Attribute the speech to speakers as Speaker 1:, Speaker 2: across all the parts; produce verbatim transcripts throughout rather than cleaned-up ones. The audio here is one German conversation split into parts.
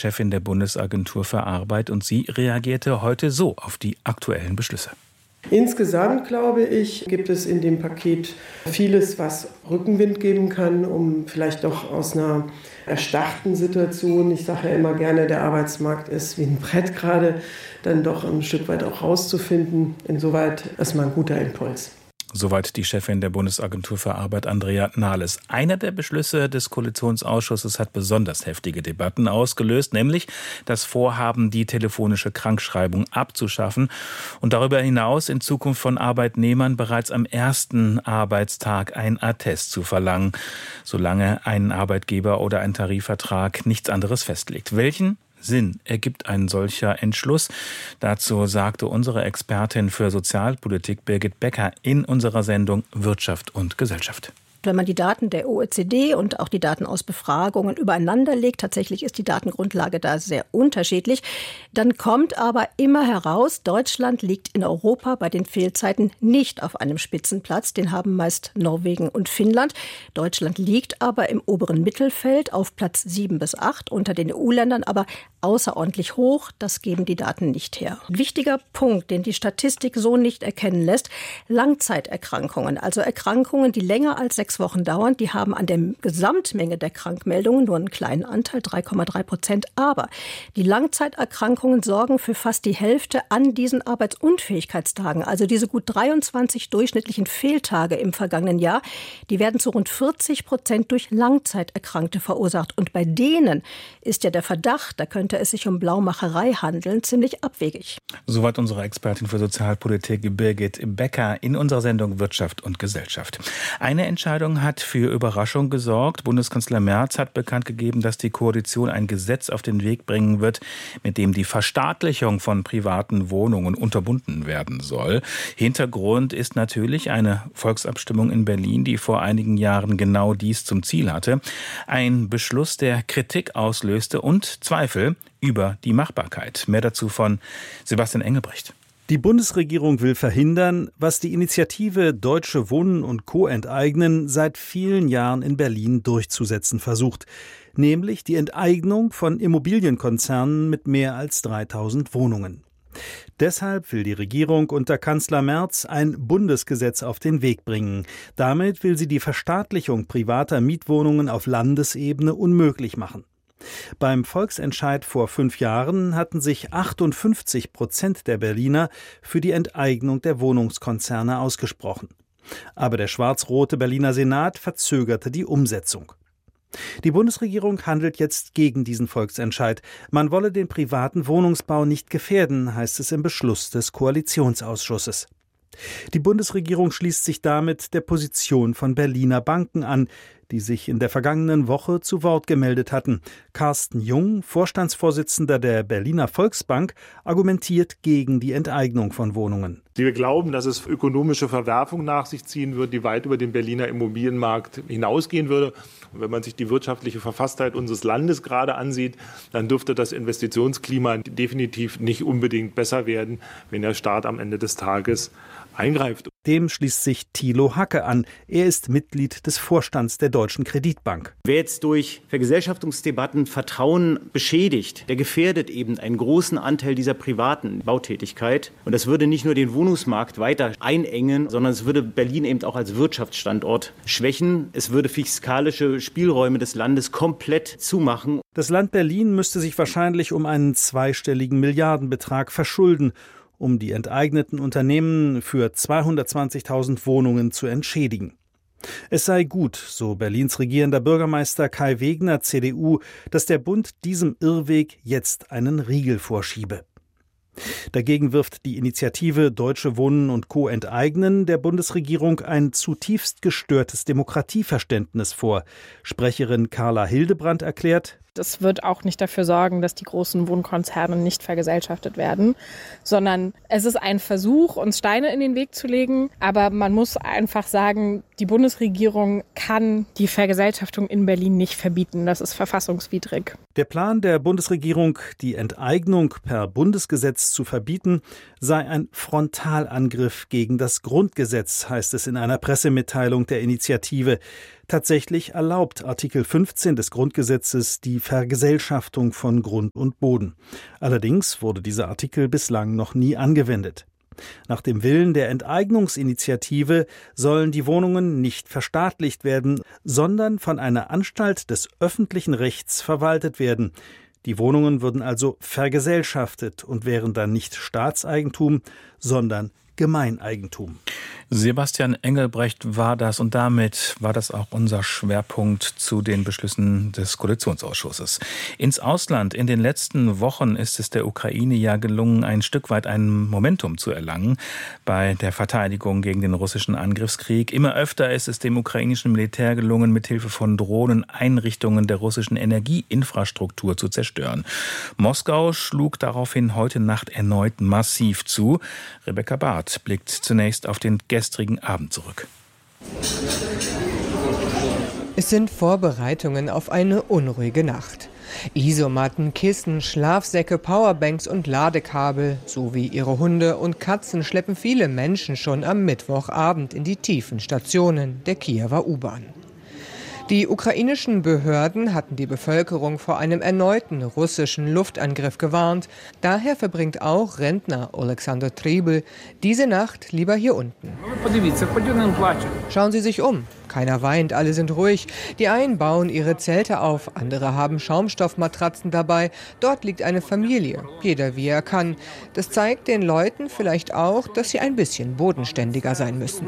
Speaker 1: Chefin der Bundesagentur für Arbeit, und sie reagierte heute so auf die aktuellen Beschlüsse.
Speaker 2: Insgesamt, glaube ich, gibt es in dem Paket vieles, was Rückenwind geben kann, um vielleicht doch aus einer erstarrten Situation, ich sage ja immer gerne, der Arbeitsmarkt ist wie ein Brett gerade, dann doch ein Stück weit auch rauszufinden. Insoweit erstmal ein guter Impuls.
Speaker 1: Soweit die Chefin der Bundesagentur für Arbeit, Andrea Nahles. Einer der Beschlüsse des Koalitionsausschusses hat besonders heftige Debatten ausgelöst, nämlich das Vorhaben, die telefonische Krankschreibung abzuschaffen und darüber hinaus in Zukunft von Arbeitnehmern bereits am ersten Arbeitstag ein Attest zu verlangen, solange ein Arbeitgeber oder ein Tarifvertrag nichts anderes festlegt. Welchen Sinn ergibt ein solcher Entschluss? Dazu sagte unsere Expertin für Sozialpolitik Birgit Becker in unserer Sendung Wirtschaft und Gesellschaft.
Speaker 3: Wenn man die Daten der O E C D und auch die Daten aus Befragungen übereinander legt, tatsächlich ist die Datengrundlage da sehr unterschiedlich, dann kommt aber immer heraus, Deutschland liegt in Europa bei den Fehlzeiten nicht auf einem Spitzenplatz. Den haben meist Norwegen und Finnland. Deutschland liegt aber im oberen Mittelfeld auf Platz sieben bis acht, unter den E U-Ländern aber außerordentlich hoch. Das geben die Daten nicht her. Ein wichtiger Punkt, den die Statistik so nicht erkennen lässt: Langzeiterkrankungen, also Erkrankungen, die länger als sechs Wochen dauern, die haben an der Gesamtmenge der Krankmeldungen nur einen kleinen Anteil, drei Komma drei Prozent. Aber die Langzeiterkrankungen sorgen für fast die Hälfte an diesen Arbeitsunfähigkeitstagen. Also diese gut dreiundzwanzig durchschnittlichen Fehltage im vergangenen Jahr, die werden zu rund vierzig Prozent durch Langzeiterkrankte verursacht. Und bei denen ist ja der Verdacht, da könnte es sich um Blaumacherei handeln, ziemlich abwegig.
Speaker 1: Soweit unsere Expertin für Sozialpolitik Birgit Becker in unserer Sendung Wirtschaft und Gesellschaft. Eine Entscheidung hat für Überraschung gesorgt. Bundeskanzler Merz hat bekannt gegeben, dass die Koalition ein Gesetz auf den Weg bringen wird, mit dem die Verstaatlichung von privaten Wohnungen unterbunden werden soll. Hintergrund ist natürlich eine Volksabstimmung in Berlin, die vor einigen Jahren genau dies zum Ziel hatte. Ein Beschluss, der Kritik auslöste und Zweifel über die Machbarkeit. Mehr dazu von Sebastian Engelbrecht.
Speaker 4: Die Bundesregierung will verhindern, was die Initiative Deutsche Wohnen und Co. enteignen seit vielen Jahren in Berlin durchzusetzen versucht, nämlich die Enteignung von Immobilienkonzernen mit mehr als dreitausend Wohnungen. Deshalb will die Regierung unter Kanzler Merz ein Bundesgesetz auf den Weg bringen. Damit will sie die Verstaatlichung privater Mietwohnungen auf Landesebene unmöglich machen. Beim Volksentscheid vor fünf Jahren hatten sich achtundfünfzig Prozent der Berliner für die Enteignung der Wohnungskonzerne ausgesprochen. Aber der schwarz-rote Berliner Senat verzögerte die Umsetzung. Die Bundesregierung handelt jetzt gegen diesen Volksentscheid. Man wolle den privaten Wohnungsbau nicht gefährden, heißt es im Beschluss des Koalitionsausschusses. Die Bundesregierung schließt sich damit der Position von Berliner Banken an, die sich in der vergangenen Woche zu Wort gemeldet hatten. Carsten Jung, Vorstandsvorsitzender der Berliner Volksbank, argumentiert gegen die Enteignung von Wohnungen.
Speaker 5: Wir glauben, dass es ökonomische Verwerfung nach sich ziehen wird, die weit über den Berliner Immobilienmarkt hinausgehen würde. Und wenn man sich die wirtschaftliche Verfasstheit unseres Landes gerade ansieht, dann dürfte das Investitionsklima definitiv nicht unbedingt besser werden, wenn der Staat am Ende des Tages eingreift.
Speaker 4: Dem schließt sich Thilo Hacke an. Er ist Mitglied des Vorstands der Deutschen Kreditbank.
Speaker 6: Wer jetzt durch Vergesellschaftungsdebatten Vertrauen beschädigt, der gefährdet eben einen großen Anteil dieser privaten Bautätigkeit. Und das würde nicht nur den Wohnungsmarkt weiter einengen, sondern es würde Berlin eben auch als Wirtschaftsstandort schwächen. Es würde fiskalische Spielräume des Landes komplett zumachen.
Speaker 4: Das Land Berlin müsste sich wahrscheinlich um einen zweistelligen Milliardenbetrag verschulden, um die enteigneten Unternehmen für zweihundertzwanzigtausend Wohnungen zu entschädigen. Es sei gut, so Berlins regierender Bürgermeister Kai Wegner, C D U, dass der Bund diesem Irrweg jetzt einen Riegel vorschiebe. Dagegen wirft die Initiative Deutsche Wohnen und Co. enteignen der Bundesregierung ein zutiefst gestörtes Demokratieverständnis vor. Sprecherin Carla Hildebrandt erklärt:
Speaker 7: Das wird auch nicht dafür sorgen, dass die großen Wohnkonzerne nicht vergesellschaftet werden, sondern es ist ein Versuch, uns Steine in den Weg zu legen. Aber man muss einfach sagen, die Bundesregierung kann die Vergesellschaftung in Berlin nicht verbieten. Das ist verfassungswidrig.
Speaker 4: Der Plan der Bundesregierung, die Enteignung per Bundesgesetz zu verbieten, sei ein Frontalangriff gegen das Grundgesetz, heißt es in einer Pressemitteilung der Initiative. Tatsächlich erlaubt Artikel fünfzehn des Grundgesetzes die Vergesellschaftung von Grund und Boden. Allerdings wurde dieser Artikel bislang noch nie angewendet. Nach dem Willen der Enteignungsinitiative sollen die Wohnungen nicht verstaatlicht werden, sondern von einer Anstalt des öffentlichen Rechts verwaltet werden. Die Wohnungen würden also vergesellschaftet und wären dann nicht Staatseigentum, sondern Gemeineigentum.
Speaker 1: Sebastian Engelbrecht war das und damit war das auch unser Schwerpunkt zu den Beschlüssen des Koalitionsausschusses. Ins Ausland in den letzten Wochen ist es der Ukraine ja gelungen, ein Stück weit ein Momentum zu erlangen bei der Verteidigung gegen den russischen Angriffskrieg. Immer öfter ist es dem ukrainischen Militär gelungen, mithilfe von Drohnen Einrichtungen der russischen Energieinfrastruktur zu zerstören. Moskau schlug daraufhin heute Nacht erneut massiv zu. Rebecca Barth blickt zunächst auf den gestrigen Abend zurück.
Speaker 8: Es sind Vorbereitungen auf eine unruhige Nacht. Isomatten, Kissen, Schlafsäcke, Powerbanks und Ladekabel sowie ihre Hunde und Katzen schleppen viele Menschen schon am Mittwochabend in die tiefen Stationen der Kiewer U-Bahn. Die ukrainischen Behörden hatten die Bevölkerung vor einem erneuten russischen Luftangriff gewarnt. Daher verbringt auch Rentner Alexander Tribel diese Nacht lieber hier unten. Schauen Sie sich um. Keiner weint, alle sind ruhig. Die einen bauen ihre Zelte auf, andere haben Schaumstoffmatratzen dabei. Dort liegt eine Familie, jeder wie er kann. Das zeigt den Leuten vielleicht auch, dass sie ein bisschen bodenständiger sein müssen.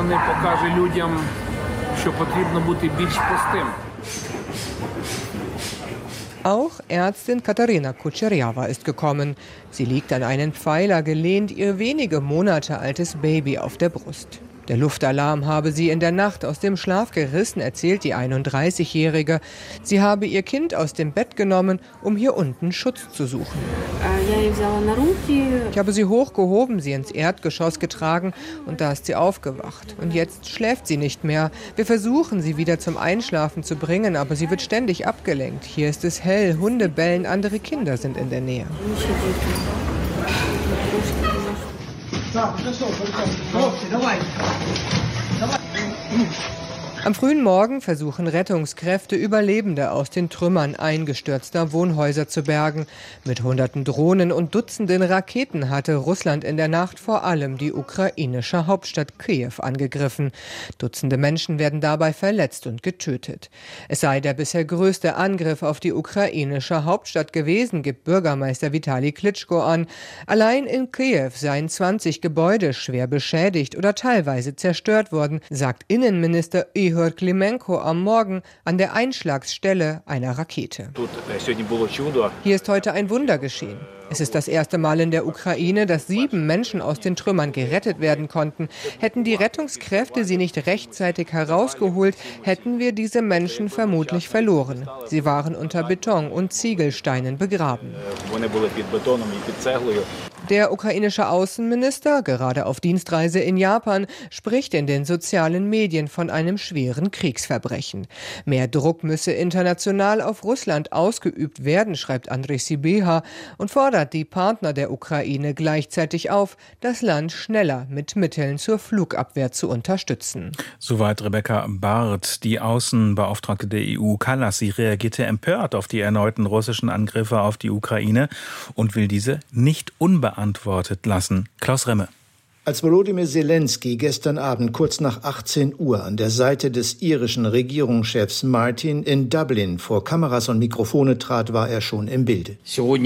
Speaker 8: Auch Ärztin Katarina Kutscherjawa ist gekommen. Sie liegt an einen Pfeiler gelehnt, ihr wenige Monate altes Baby auf der Brust. Der Luftalarm habe sie in der Nacht aus dem Schlaf gerissen, erzählt die einunddreißigjährige. Sie habe ihr Kind aus dem Bett genommen, um hier unten Schutz zu suchen. Ich habe sie hochgehoben, sie ins Erdgeschoss getragen und da ist sie aufgewacht. Und jetzt schläft sie nicht mehr. Wir versuchen, sie wieder zum Einschlafen zu bringen, aber sie wird ständig abgelenkt. Hier ist es hell, Hunde bellen, andere Kinder sind in der Nähe. Am frühen Morgen versuchen Rettungskräfte, Überlebende aus den Trümmern eingestürzter Wohnhäuser zu bergen. Mit hunderten Drohnen und Dutzenden Raketen hatte Russland in der Nacht vor allem die ukrainische Hauptstadt Kiew angegriffen. Dutzende Menschen werden dabei verletzt und getötet. Es sei der bisher größte Angriff auf die ukrainische Hauptstadt gewesen, gibt Bürgermeister Vitali Klitschko an. Allein in Kiew seien zwanzig Gebäude schwer beschädigt oder teilweise zerstört worden, sagt Innenminister Ihor Klimenko am Morgen an der Einschlagsstelle einer Rakete. Hier ist heute ein Wunder geschehen. Es ist das erste Mal in der Ukraine, dass sieben Menschen aus den Trümmern gerettet werden konnten. Hätten die Rettungskräfte sie nicht rechtzeitig herausgeholt, hätten wir diese Menschen vermutlich verloren. Sie waren unter Beton und Ziegelsteinen begraben. Der ukrainische Außenminister, gerade auf Dienstreise in Japan, spricht in den sozialen Medien von einem schweren Kriegsverbrechen. Mehr Druck müsse international auf Russland ausgeübt werden, schreibt Andrej Sibiha und fordert die Partner der Ukraine gleichzeitig auf, das Land schneller mit Mitteln zur Flugabwehr zu unterstützen.
Speaker 1: Soweit Rebecca Barth, die Außenbeauftragte der E U, Kallas. Sie reagierte empört auf die erneuten russischen Angriffe auf die Ukraine und will diese nicht unbeantwortet lassen. Klaus Remme.
Speaker 9: Als Volodymyr Zelensky gestern Abend kurz nach achtzehn Uhr an der Seite des irischen Regierungschefs Martin in Dublin vor Kameras und Mikrofone trat, war er schon im Bilde.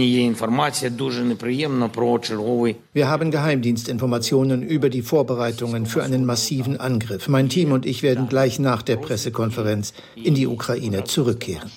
Speaker 9: Wir haben Geheimdienstinformationen über die Vorbereitungen für einen massiven Angriff. Mein Team und ich werden gleich nach der Pressekonferenz in die Ukraine zurückkehren.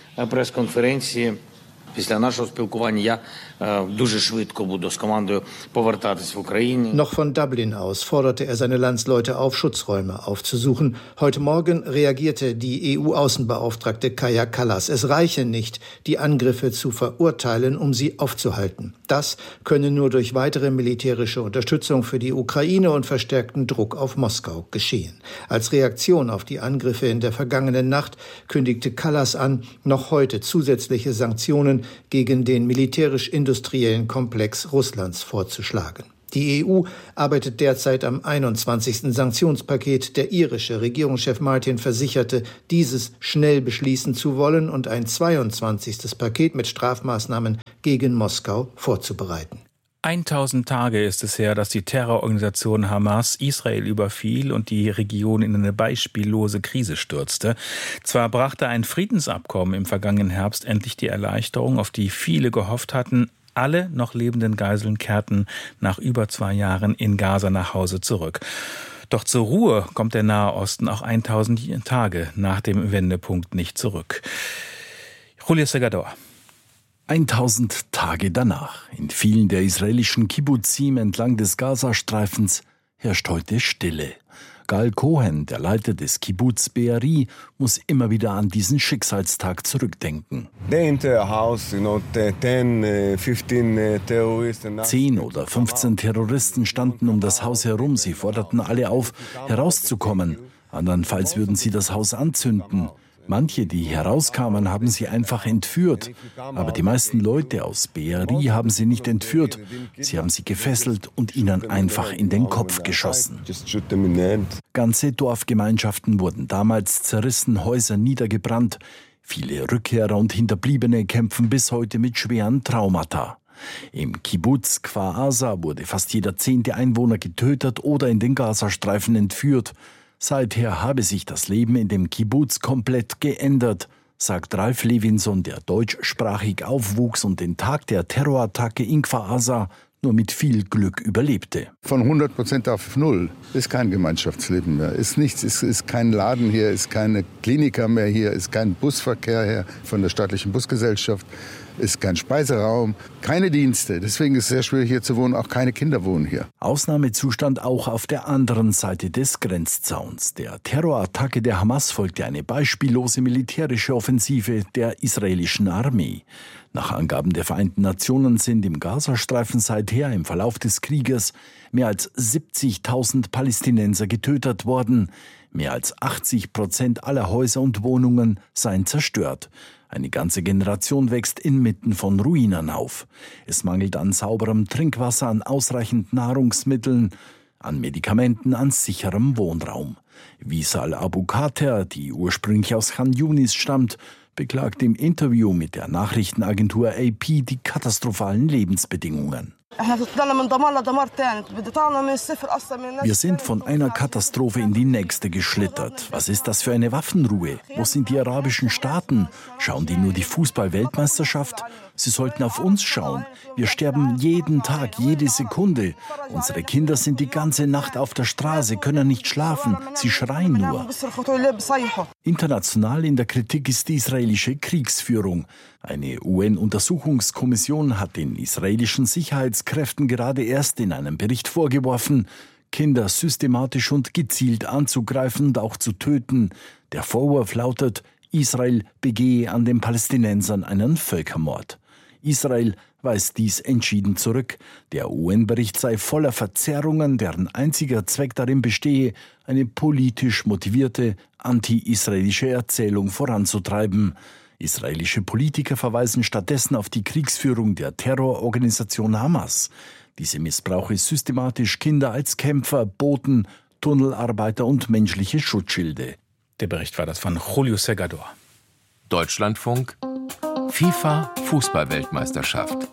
Speaker 10: Після нашого спілкування я е, дуже швидко буду з командою повертатись в Україну.
Speaker 9: Noch von Dublin aus forderte er seine Landsleute auf, Schutzräume aufzusuchen. Heute Morgen reagierte die E U-Außenbeauftragte Kaja Kallas. Es reiche nicht, die Angriffe zu verurteilen, um sie aufzuhalten. Das könne nur durch weitere militärische Unterstützung für die Ukraine und verstärkten Druck auf Moskau geschehen. Als Reaktion auf die Angriffe in der vergangenen Nacht kündigte Kallas an, noch heute zusätzliche Sanktionen gegen den militärisch-industriellen Komplex Russlands vorzuschlagen. Die E U arbeitet derzeit am einundzwanzigsten Sanktionspaket. Der irische Regierungschef Martin versicherte, dieses schnell beschließen zu wollen und ein zweiundzwanzigstes Paket mit Strafmaßnahmen gegen Moskau vorzubereiten.
Speaker 1: tausend Tage ist es her, dass die Terrororganisation Hamas Israel überfiel und die Region in eine beispiellose Krise stürzte. Zwar brachte ein Friedensabkommen im vergangenen Herbst endlich die Erleichterung, auf die viele gehofft hatten. Alle noch lebenden Geiseln kehrten nach über zwei Jahren in Gaza nach Hause zurück. Doch zur Ruhe kommt der Nahe Osten auch tausend Tage nach dem Wendepunkt nicht zurück. Julio Segador.
Speaker 11: tausend Tage danach. In vielen der israelischen Kibbuzim entlang des Gazastreifens herrscht heute Stille. Gal Cohen, der Leiter des Kibbuz Be'eri, muss immer wieder an diesen Schicksalstag zurückdenken. Zehn oder fünfzehn Terroristen standen um das Haus herum. Sie forderten alle auf, herauszukommen. Andernfalls würden sie das Haus anzünden. Manche, die herauskamen, haben sie einfach entführt. Aber die meisten Leute aus Be'eri haben sie nicht entführt. Sie haben sie gefesselt und ihnen einfach in den Kopf geschossen. Ganze Dorfgemeinschaften wurden damals zerrissen, Häuser niedergebrannt. Viele Rückkehrer und Hinterbliebene kämpfen bis heute mit schweren Traumata. Im Kibbuz Kfar Aza wurde fast jeder zehnte Einwohner getötet oder in den Gazastreifen entführt. Seither habe sich das Leben in dem Kibbuz komplett geändert, sagt Ralf Levinson, der deutschsprachig aufwuchs und den Tag der Terrorattacke in Kfar Aza nur mit viel Glück überlebte.
Speaker 12: Von hundert Prozent auf null ist kein Gemeinschaftsleben mehr, ist nichts, ist, ist kein Laden hier, ist keine Kliniker mehr hier, ist kein Busverkehr her von der staatlichen Busgesellschaft. Ist kein Speiseraum, keine Dienste. Deswegen ist es sehr schwierig, hier zu wohnen. Auch keine Kinder wohnen hier.
Speaker 11: Ausnahmezustand auch auf der anderen Seite des Grenzzauns. Der Terrorattacke der Hamas folgte eine beispiellose militärische Offensive der israelischen Armee. Nach Angaben der Vereinten Nationen sind im Gazastreifen seither im Verlauf des Krieges mehr als siebzigtausend Palästinenser getötet worden. Mehr als achtzig Prozent aller Häuser und Wohnungen seien zerstört. Eine ganze Generation wächst inmitten von Ruinen auf. Es mangelt an sauberem Trinkwasser, an ausreichend Nahrungsmitteln, an Medikamenten, an sicherem Wohnraum. Wisal Abu Khater, die ursprünglich aus Khan Yunis stammt, beklagt im Interview mit der Nachrichtenagentur A P die katastrophalen Lebensbedingungen. Wir sind von einer Katastrophe in die nächste geschlittert. Was ist das für eine Waffenruhe? Wo sind die arabischen Staaten? Schauen die nur die Fußball-Weltmeisterschaft? Sie sollten auf uns schauen. Wir sterben jeden Tag, jede Sekunde. Unsere Kinder sind die ganze Nacht auf der Straße, können nicht schlafen. Sie schreien nur. International in der Kritik ist die israelische Kriegsführung. Eine U N-Untersuchungskommission hat den israelischen Sicherheitskräften gerade erst in einem Bericht vorgeworfen, Kinder systematisch und gezielt anzugreifen und auch zu töten. Der Vorwurf lautet, Israel begehe an den Palästinensern einen Völkermord. Israel weist dies entschieden zurück. Der U N-Bericht sei voller Verzerrungen, deren einziger Zweck darin bestehe, eine politisch motivierte, anti-israelische Erzählung voranzutreiben. Israelische Politiker verweisen stattdessen auf die Kriegsführung der Terrororganisation Hamas. Diese missbrauche systematisch Kinder als Kämpfer, Boten, Tunnelarbeiter und menschliche Schutzschilde.
Speaker 1: Der Bericht war das von Julio Segador.
Speaker 13: Deutschlandfunk FIFA Fußball-Weltmeisterschaft.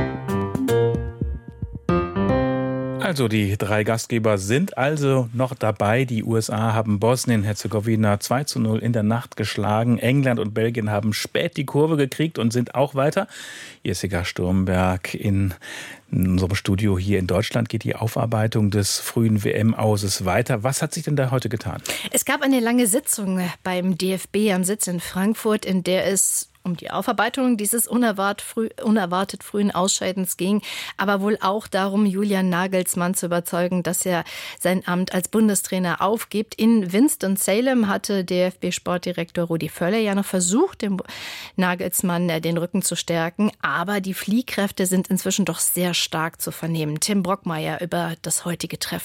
Speaker 1: Also die drei Gastgeber sind also noch dabei. Die U S A haben Bosnien-Herzegowina zwei zu null in der Nacht geschlagen. England und Belgien haben spät die Kurve gekriegt und sind auch weiter. Jessica Sturmberg in unserem Studio hier in Deutschland geht die Aufarbeitung des frühen W M-Auses weiter. Was hat sich denn da heute getan?
Speaker 14: Es gab eine lange Sitzung beim D F B am Sitz in Frankfurt, in der es um die Aufarbeitung dieses unerwartet, früh, unerwartet frühen Ausscheidens ging, aber wohl auch darum, Julian Nagelsmann zu überzeugen, dass er sein Amt als Bundestrainer aufgibt. In Winston-Salem hatte D F B-Sportdirektor Rudi Völler ja noch versucht, dem Nagelsmann den Rücken zu stärken, aber die Fliehkräfte sind inzwischen doch sehr stark zu vernehmen. Tim Brockmeier über das heutige Treffen.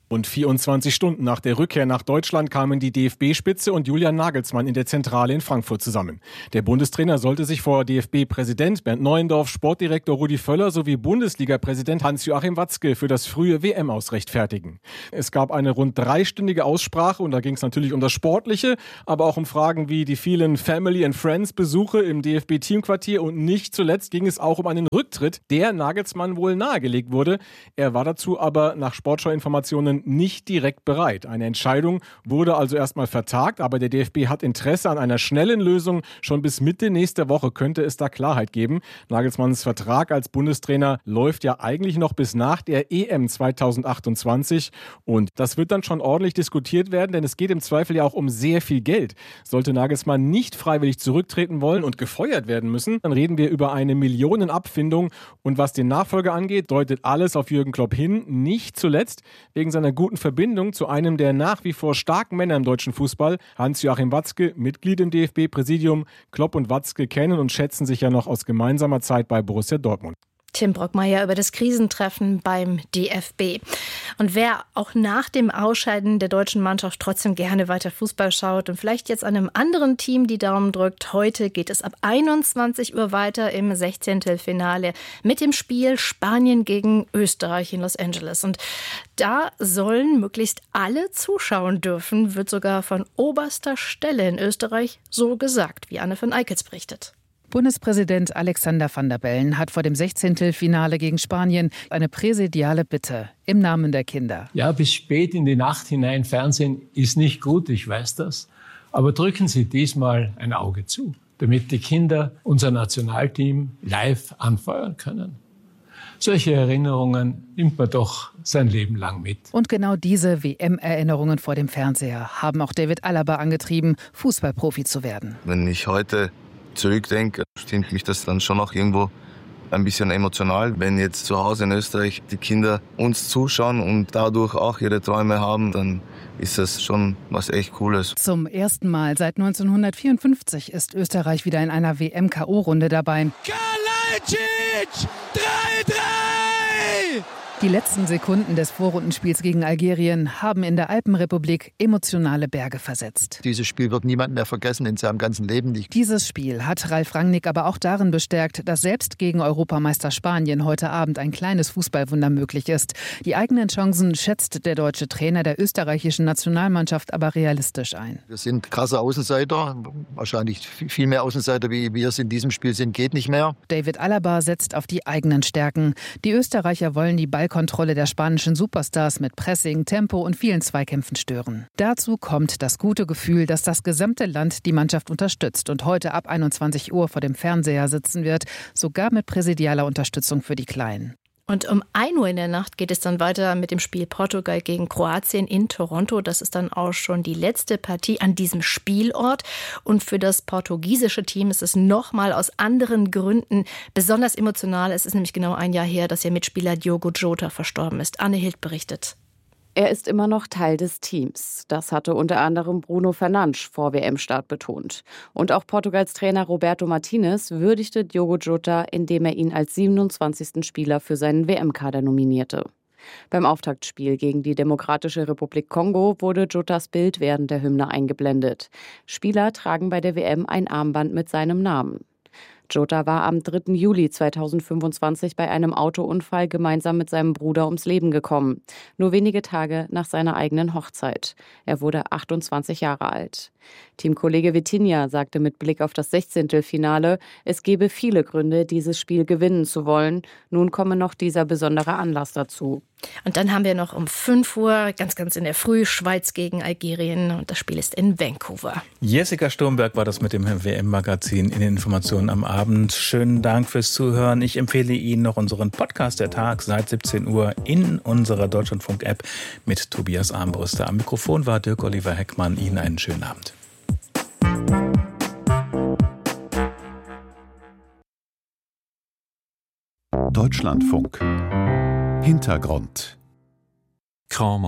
Speaker 15: Und vierundzwanzig Stunden nach der Rückkehr nach Deutschland kamen die D F B-Spitze und Julian Nagelsmann in der Zentrale in Frankfurt zusammen. Der Bundestrainer sollte sich vor D F B-Präsident Bernd Neuendorf, Sportdirektor Rudi Völler sowie Bundesliga-Präsident Hans-Joachim Watzke für das frühe W M-Aus rechtfertigen. Es gab eine rund dreistündige Aussprache und da ging es natürlich um das Sportliche, aber auch um Fragen wie die vielen Family and Friends-Besuche im D F B-Teamquartier und nicht zuletzt ging es auch um einen Rücktritt, der Nagelsmann wohl nahegelegt wurde. Er war dazu aber nach Sportschau-Informationen nicht direkt bereit. Eine Entscheidung wurde also erstmal vertagt, aber der D F B hat Interesse an einer schnellen Lösung. Schon bis Mitte nächster Woche könnte es da Klarheit geben. Nagelsmanns Vertrag als Bundestrainer läuft ja eigentlich noch bis nach der E M zweitausendachtundzwanzig und das wird dann schon ordentlich diskutiert werden, denn es geht im Zweifel ja auch um sehr viel Geld. Sollte Nagelsmann nicht freiwillig zurücktreten wollen und gefeuert werden müssen, dann reden wir über eine Millionenabfindung und was den Nachfolger angeht, deutet alles auf Jürgen Klopp hin, nicht zuletzt wegen seiner guten Verbindung zu einem der nach wie vor starken Männer im deutschen Fußball, Hans-Joachim Watzke, Mitglied im D F B-Präsidium. Klopp und Watzke kennen und schätzen sich ja noch aus gemeinsamer Zeit bei Borussia Dortmund.
Speaker 14: Tim Brockmeier über das Krisentreffen beim D F B. Und wer auch nach dem Ausscheiden der deutschen Mannschaft trotzdem gerne weiter Fußball schaut und vielleicht jetzt einem anderen Team die Daumen drückt, heute geht es ab einundzwanzig Uhr weiter im Sechzehntelfinale mit dem Spiel Spanien gegen Österreich in Los Angeles. Und da sollen möglichst alle zuschauen dürfen, wird sogar von oberster Stelle in Österreich so gesagt, wie Anne von Eickels berichtet.
Speaker 16: Bundespräsident Alexander Van der Bellen hat vor dem Sechzehntelfinale gegen Spanien eine präsidiale Bitte im Namen der Kinder.
Speaker 17: Ja, bis spät in die Nacht hinein Fernsehen ist nicht gut, ich weiß das. Aber drücken Sie diesmal ein Auge zu, damit die Kinder unser Nationalteam live anfeuern können. Solche Erinnerungen nimmt man doch sein Leben lang mit.
Speaker 16: Und genau diese W M-Erinnerungen vor dem Fernseher haben auch David Alaba angetrieben, Fußballprofi zu werden.
Speaker 18: Wenn ich heute zurückdenke, stimmt mich das dann schon auch irgendwo ein bisschen emotional. Wenn jetzt zu Hause in Österreich die Kinder uns zuschauen und dadurch auch ihre Träume haben, dann ist das schon was echt Cooles.
Speaker 16: Zum ersten Mal seit neunzehnhundertvierundfünfzig ist Österreich wieder in einer W M-K O-Runde dabei.
Speaker 19: Kalajdzic, drei drei!
Speaker 16: Die letzten Sekunden des Vorrundenspiels gegen Algerien haben in der Alpenrepublik emotionale Berge versetzt.
Speaker 20: Dieses Spiel wird niemand mehr vergessen in seinem ganzen Leben nicht.
Speaker 16: Dieses Spiel hat Ralf Rangnick aber auch darin bestärkt, dass selbst gegen Europameister Spanien heute Abend ein kleines Fußballwunder möglich ist. Die eigenen Chancen schätzt der deutsche Trainer der österreichischen Nationalmannschaft aber realistisch ein.
Speaker 20: Wir sind krasse Außenseiter, wahrscheinlich viel mehr Außenseiter, wie wir es in diesem Spiel sind, geht nicht mehr.
Speaker 16: David Alaba setzt auf die eigenen Stärken. Die Österreicher wollen die Ball Kontrolle der spanischen Superstars mit Pressing, Tempo und vielen Zweikämpfen stören. Dazu kommt das gute Gefühl, dass das gesamte Land die Mannschaft unterstützt und heute ab einundzwanzig Uhr vor dem Fernseher sitzen wird, sogar mit präsidialer Unterstützung für die Kleinen.
Speaker 14: Und um ein Uhr in der Nacht geht es dann weiter mit dem Spiel Portugal gegen Kroatien in Toronto. Das ist dann auch schon die letzte Partie an diesem Spielort. Und für das portugiesische Team ist es nochmal aus anderen Gründen besonders emotional. Es ist nämlich genau ein Jahr her, dass ihr Mitspieler Diogo Jota verstorben ist. Anne Hild berichtet.
Speaker 21: Er ist immer noch Teil des Teams. Das hatte unter anderem Bruno Fernandes vor W M-Start betont. Und auch Portugals Trainer Roberto Martinez würdigte Diogo Jota, indem er ihn als siebenundzwanzigsten Spieler für seinen W M-Kader nominierte. Beim Auftaktspiel gegen die Demokratische Republik Kongo wurde Jotas Bild während der Hymne eingeblendet. Spieler tragen bei der W M ein Armband mit seinem Namen. Jota war am dritten Juli zweitausendfünfundzwanzig bei einem Autounfall gemeinsam mit seinem Bruder ums Leben gekommen. Nur wenige Tage nach seiner eigenen Hochzeit. Er wurde achtundzwanzig Jahre alt. Teamkollege Vitinha sagte mit Blick auf das Sechzehntelfinale, es gebe viele Gründe, dieses Spiel gewinnen zu wollen. Nun komme noch dieser besondere Anlass dazu.
Speaker 14: Und dann haben wir noch um fünf Uhr, ganz, ganz in der Früh, Schweiz gegen Algerien. Und das Spiel ist in Vancouver.
Speaker 1: Jessica Sturmberg war das mit dem W M-Magazin in den Informationen am Abend. Schönen Dank fürs Zuhören. Ich empfehle Ihnen noch unseren Podcast der Tag seit siebzehn Uhr in unserer Deutschlandfunk-App mit Tobias Armbruster. Am Mikrofon war Dirk Oliver Heckmann. Ihnen einen schönen Abend.
Speaker 22: Deutschlandfunk. Hintergrund.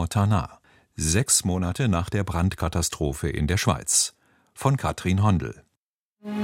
Speaker 22: Crans-Montana. Sechs Monate nach der Brandkatastrophe in der Schweiz. Von Katrin Hondel.